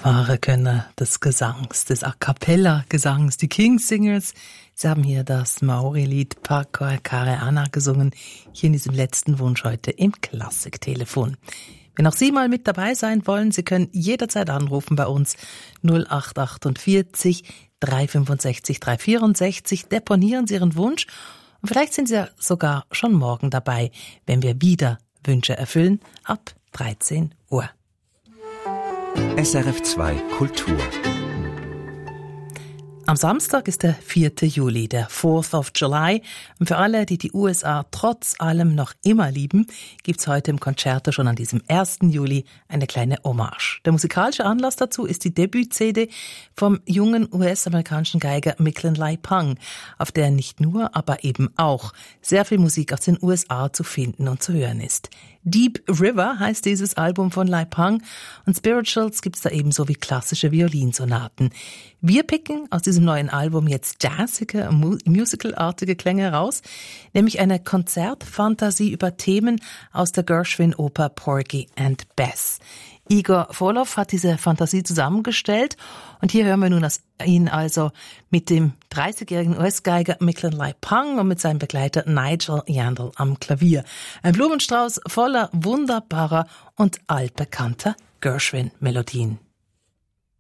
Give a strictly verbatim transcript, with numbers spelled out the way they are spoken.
Wahre Könner des Gesangs, des A-Cappella-Gesangs, die Kingsingers. Sie haben hier das Maori-Lied Pakoi Kareana gesungen, hier in diesem letzten Wunsch heute im Klassiktelefon. Wenn auch Sie mal mit dabei sein wollen, Sie können jederzeit anrufen bei uns null acht achtundvierzig, dreihundertfünfundsechzig, dreihundertvierundsechzig. Deponieren Sie Ihren Wunsch und vielleicht sind Sie ja sogar schon morgen dabei, wenn wir wieder Wünsche erfüllen ab dreizehn Uhr. S R F zwei Kultur. Am Samstag ist der vierte Juli, der fourth of July. Und für alle, die die U S A trotz allem noch immer lieben, gibt's heute im Concerto schon an diesem ersten Juli eine kleine Hommage. Der musikalische Anlass dazu ist die Debüt-C D vom jungen U S-amerikanischen Geiger Micklin Lai-Pang, auf der nicht nur, aber eben auch sehr viel Musik aus den U S A zu finden und zu hören ist. Deep River heißt dieses Album von Lai-Pang und Spirituals gibt's da ebenso wie klassische Violinsonaten. Wir picken aus diesem neuen Album jetzt jazzige, musicalartige Klänge heraus, nämlich eine Konzertfantasie über Themen aus der Gershwin-Oper Porgy and Bess. Igor Volov hat diese Fantasie zusammengestellt und hier hören wir nun ihn also mit dem dreißigjährigen U S-Geiger Micklin Lai-Pang und mit seinem Begleiter Nigel Yandel am Klavier. Ein Blumenstrauß voller wunderbarer und altbekannter Gershwin-Melodien.